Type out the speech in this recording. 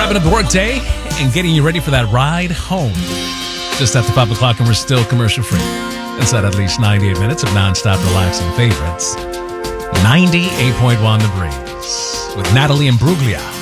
Wrapping up the workday and getting you ready for that ride home. Just after 5 o'clock, and we're still commercial free. Inside at least 98 minutes of nonstop relaxing favorites. 98.1 The Breeze with Natalie Imbruglia.